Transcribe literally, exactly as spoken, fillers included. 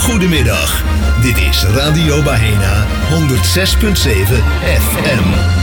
Goedemiddag. Dit is Radio Bahena honderd zes punt zeven F M.